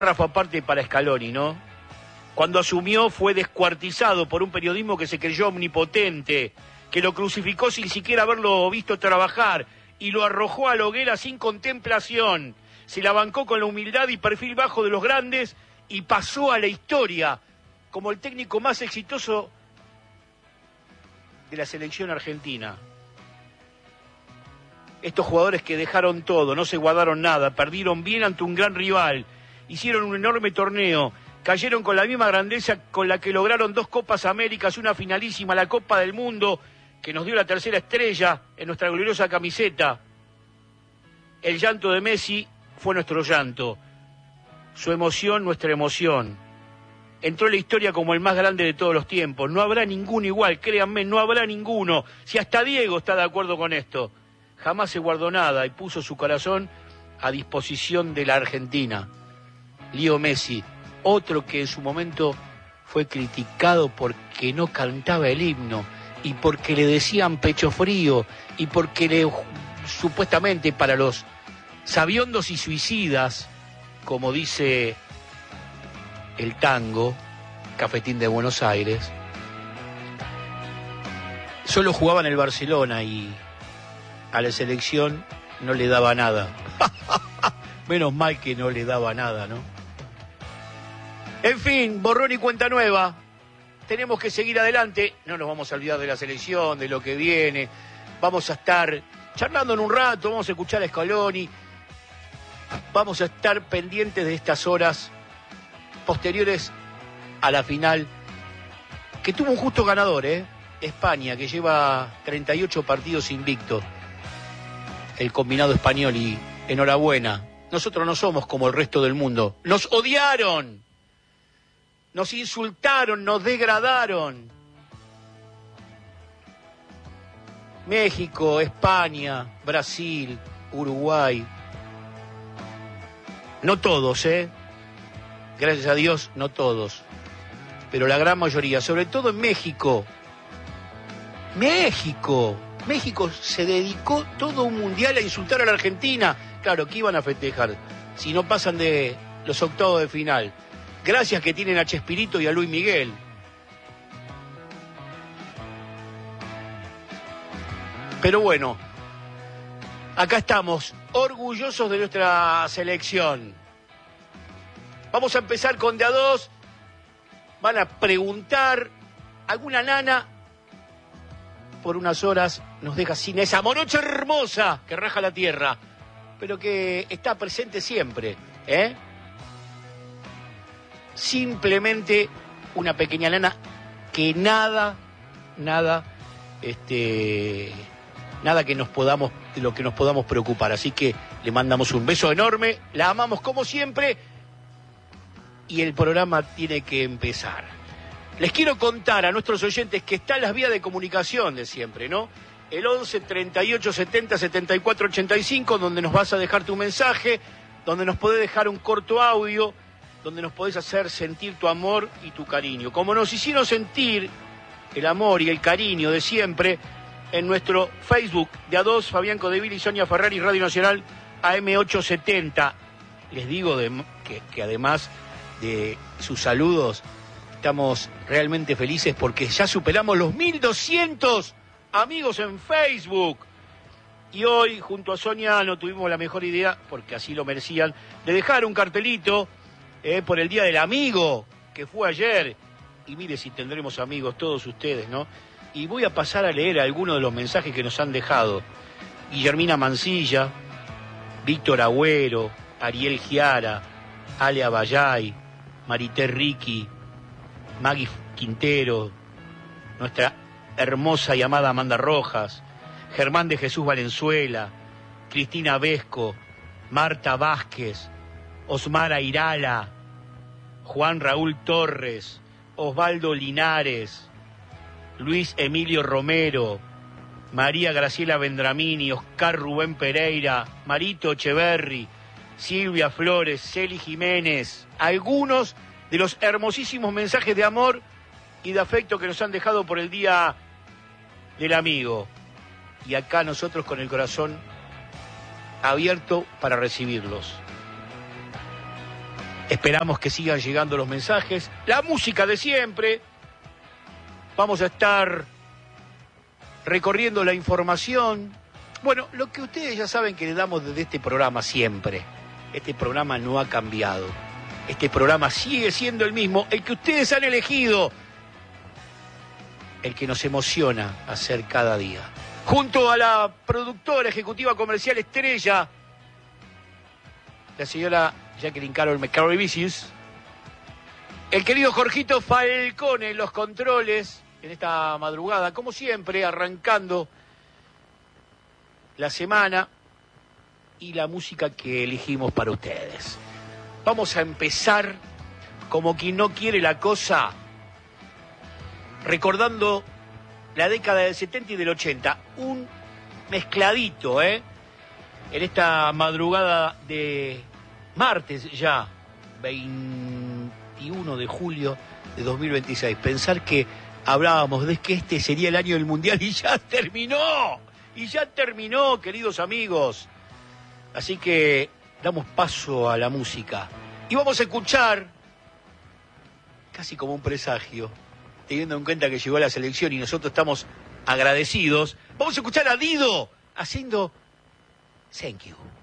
Rafa, aparte para Scaloni, ¿no? Cuando asumió fue descuartizado por un periodismo que se creyó omnipotente, que lo crucificó sin siquiera haberlo visto trabajar y lo arrojó a la hoguera sin contemplación. Se la bancó con la humildad y perfil bajo de los grandes y pasó a la historia como el técnico más exitoso de la selección argentina. Estos jugadores que dejaron todo, no se guardaron nada, perdieron bien ante un gran rival, hicieron un enorme torneo, cayeron con la misma grandeza con la que lograron 2 Copas Américas, una finalísima, la Copa del Mundo, que nos dio la tercera estrella en nuestra gloriosa camiseta. El llanto de Messi fue nuestro llanto, su emoción nuestra emoción. Entró en la historia como el más grande de todos los tiempos. No habrá ninguno igual, créanme, no habrá ninguno. Si hasta Diego está de acuerdo con esto. Jamás se guardó nada y puso su corazón a disposición de la Argentina. Leo Messi, otro que en su momento fue criticado porque no cantaba el himno y porque le decían pecho frío y porque supuestamente para los sabiondos y suicidas, como dice el tango, Cafetín de Buenos Aires, solo jugaba en el Barcelona y a la selección no le daba nada. Menos mal que no le daba nada, ¿no? En fin, borrón y cuenta nueva. Tenemos que seguir adelante. No nos vamos a olvidar de la selección, de lo que viene. Vamos a estar charlando en un rato, vamos a escuchar a Scaloni. Vamos a estar pendientes de estas horas posteriores a la final, que tuvo un justo ganador, España, que lleva 38 partidos invictos, el combinado español, y enhorabuena. Nosotros no somos como el resto del mundo. Nos odiaron, nos insultaron, nos degradaron. México, España, Brasil, Uruguay. No todos, Gracias a Dios, no todos. Pero la gran mayoría, sobre todo en México. México se dedicó todo un mundial a insultar a la Argentina. Claro, ¿qué iban a festejar si no pasan de los octavos de final? Gracias que tienen a Chespirito y a Luis Miguel. Pero bueno, acá estamos, orgullosos de nuestra selección. Vamos a empezar con de a dos. Van a preguntar, alguna nana por unas horas nos deja sin esa morocha hermosa que raja la tierra, pero que está presente siempre, Simplemente una pequeña nana que nada que nos podamos, de lo que nos podamos preocupar. Así que le mandamos un beso enorme, la amamos como siempre y el programa tiene que empezar. Les quiero contar a nuestros oyentes que están las vías de comunicación de siempre, ¿no? El 11 38 70 74 85, donde nos vas a dejar tu mensaje, donde nos podés dejar un corto audio, donde nos podés hacer sentir tu amor y tu cariño. Como nos hicieron sentir el amor y el cariño de siempre en nuestro Facebook de A2, Fabián Codeville y Sonia Ferrari, Radio Nacional AM870. Les digo que además de sus saludos, estamos realmente felices porque ya superamos los 1.200 amigos en Facebook. Y hoy, junto a Sonia, no tuvimos la mejor idea, porque así lo merecían, de dejar un cartelito por el Día del Amigo, que fue ayer. Y mire si tendremos amigos todos ustedes, ¿no? Y voy a pasar a leer algunos de los mensajes que nos han dejado. Guillermina Mancilla, Víctor Agüero, Ariel Giara, Ale Abayay, Marité Ricky, Maggie Quintero, nuestra hermosa y amada Amanda Rojas, Germán de Jesús Valenzuela, Cristina Vesco, Marta Vázquez, Osmar Airala, Juan Raúl Torres, Osvaldo Linares, Luis Emilio Romero, María Graciela Vendramini, Oscar Rubén Pereira, Marito Echeverri, Silvia Flores, Celi Jiménez, algunos de los hermosísimos mensajes de amor y de afecto que nos han dejado por el Día del Amigo. Y acá nosotros con el corazón abierto para recibirlos. Esperamos que sigan llegando los mensajes. La música de siempre. Vamos a estar recorriendo la información. Bueno, lo que ustedes ya saben que le damos desde este programa siempre. Este programa no ha cambiado. Este programa sigue siendo el mismo, el que ustedes han elegido, el que nos emociona hacer cada día. Junto a la productora ejecutiva comercial estrella, la señora Jacqueline Carol McCarry-Vicious, el querido Jorgito Falcone en los controles, en esta madrugada, como siempre, arrancando la semana y la música que elegimos para ustedes. Vamos a empezar como quien no quiere la cosa, recordando la década del 70 y del 80, un mezcladito, en esta madrugada de martes ya, 21 de julio de 2026. Pensar que hablábamos de que este sería el año del Mundial y ya terminó, queridos amigos. Así que damos paso a la música y vamos a escuchar, casi como un presagio, teniendo en cuenta que llegó la selección y nosotros estamos agradecidos, vamos a escuchar a Dido haciendo Thank You.